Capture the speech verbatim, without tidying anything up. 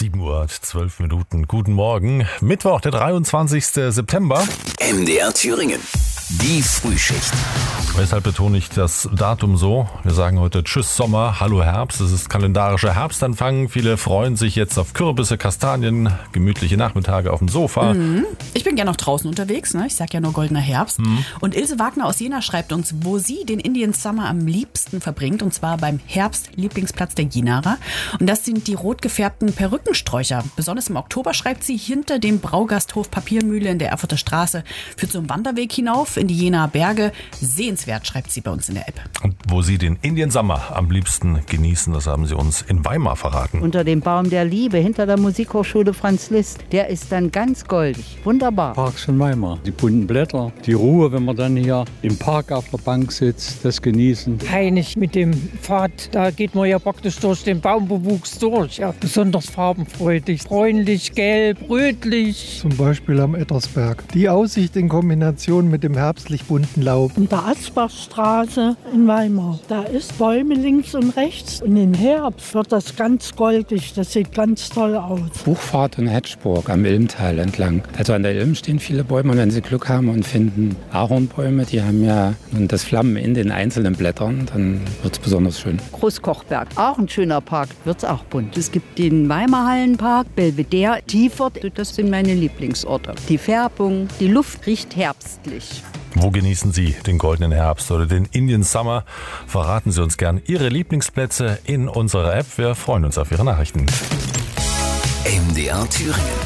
sieben Uhr zwölf Minuten. Guten Morgen. Mittwoch, der dreiundzwanzigster September. M D R Thüringen. Die Frühschicht. Weshalb betone ich das Datum so? Wir sagen heute Tschüss Sommer, Hallo Herbst. Es ist kalendarischer Herbstanfang. Viele freuen sich jetzt auf Kürbisse, Kastanien, gemütliche Nachmittage auf dem Sofa. Mhm. Ich bin gerne noch draußen unterwegs, ne? Ich sag ja nur goldener Herbst. Mhm. Und Ilse Wagner aus Jena schreibt uns, wo sie den Indian Summer am liebsten verbringt. Und zwar beim Herbst-Lieblingsplatz der Jenaer. Und das sind die rot gefärbten Perückensträucher. Besonders im Oktober, schreibt sie, hinter dem Braugasthof Papiermühle in der Erfurter Straße führt so ein Wanderweg hinauf in die Jenaer Berge. Sehenswert, schreibt sie bei uns in der App. Und wo Sie den Indian Summer am liebsten genießen, das haben Sie uns in Weimar verraten. Unter dem Baum der Liebe, hinter der Musikhochschule Franz Liszt. Der ist dann ganz goldig. Wunderbar. Parks in Weimar. Die bunten Blätter, die Ruhe, wenn man dann hier im Park auf der Bank sitzt, das genießen. Heinig mit dem Pfad, da geht man ja praktisch durch den Baumbewuchs durch. Ja, besonders farbenfreudig, bräunlich, gelb, rötlich. Zum Beispiel am Ettersberg. Die Aussicht in Kombination mit dem herbstlich bunten Laub. In der Asbachstraße in Weimar. Da ist Bäume links und rechts. Und im Herbst wird das ganz goldig. Das sieht ganz toll aus. Buchfahrt in Hedgeburg am Ilmtal entlang. Also an der Ilm stehen viele Bäume und wenn Sie Glück haben und finden Ahornbäume, die haben ja nun das Flammen in den einzelnen Blättern, dann wird es besonders schön. Großkochberg, auch ein schöner Park, wird es auch bunt. Es gibt den Weimarhallenpark, Belvedere, Tiefert, das sind meine Lieblingsorte. Die Färbung, die Luft riecht herbstlich. Wo genießen Sie den goldenen Herbst oder den Indian Summer? Verraten Sie uns gern Ihre Lieblingsplätze in unserer App. Wir freuen uns auf Ihre Nachrichten. M D R Thüringen.